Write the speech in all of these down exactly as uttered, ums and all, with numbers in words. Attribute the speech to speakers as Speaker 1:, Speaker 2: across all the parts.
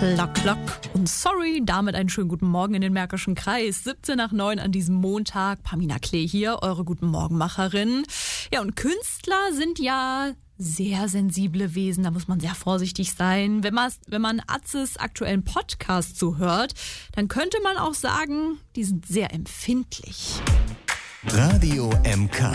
Speaker 1: Klock, klock. Und sorry, damit einen schönen guten Morgen in den Märkischen Kreis. siebzehn nach neun an diesem Montag. Pamina Klee hier, eure Guten Morgenmacherin. Ja, und Künstler sind ja sehr sensible Wesen. Da muss man sehr vorsichtig sein. Wenn man, wenn man Atzes aktuellen Podcast so hört, dann könnte man auch sagen, die sind sehr empfindlich.
Speaker 2: Radio M K.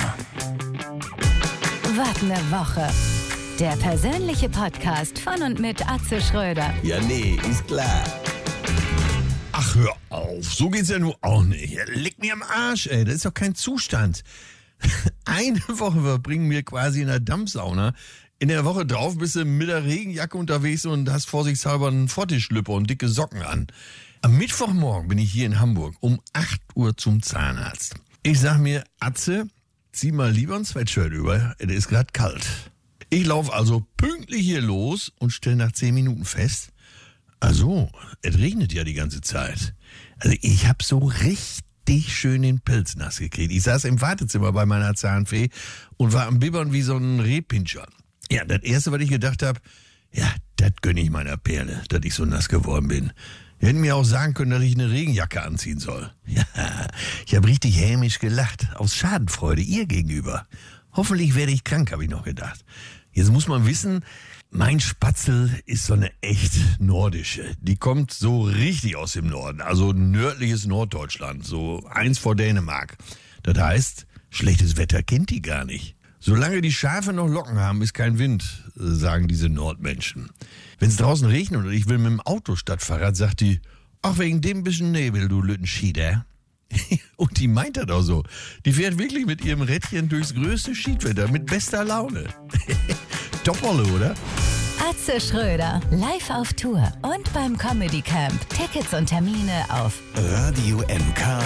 Speaker 3: Was ne Woche. Der persönliche Podcast von und mit Atze Schröder.
Speaker 2: Ja, nee, ist klar.
Speaker 4: Ach, hör auf. So geht's ja nur auch nicht. Leck mir am Arsch, ey. Das ist doch kein Zustand. Eine Woche verbringen wir quasi in der Dampfsauna. In der Woche drauf bist du mit der Regenjacke unterwegs und hast vorsichtshalber einen Vortischlüpper und dicke Socken an. Am Mittwochmorgen bin ich hier in Hamburg um acht Uhr zum Zahnarzt. Ich sag mir, Atze, zieh mal lieber ein Sweatshirt über. Es ist gerade kalt. Ich laufe also pünktlich hier los und stelle nach zehn Minuten fest, also, es regnet ja die ganze Zeit. Also ich habe so richtig schön den Pelz nass gekriegt. Ich saß im Wartezimmer bei meiner Zahnfee und war am Bibbern wie so ein Rehpinscher. Ja, das Erste, was ich gedacht habe, ja, das gönne ich meiner Perle, dass ich so nass geworden bin. Die hätten mir auch sagen können, dass ich eine Regenjacke anziehen soll. Ja, ich habe richtig hämisch gelacht, aus Schadenfreude ihr gegenüber. Hoffentlich werde ich krank, habe ich noch gedacht. Jetzt muss man wissen, mein Spatzel ist so eine echt nordische. Die kommt so richtig aus dem Norden, also nördliches Norddeutschland, so eins vor Dänemark. Das heißt, schlechtes Wetter kennt die gar nicht. Solange die Schafe noch Locken haben, ist kein Wind, sagen diese Nordmenschen. Wenn es draußen regnet und ich will mit dem Auto statt Fahrrad, sagt die, ach, wegen dem bisschen Nebel, du Lüttenschieder. Und die meint das auch so. Die fährt wirklich mit ihrem Rädchen durchs größte Schiedwetter mit bester Laune. Topperle, oder?
Speaker 3: Atze Schröder, live auf Tour und beim Comedy Camp. Tickets und Termine auf
Speaker 2: Radio M K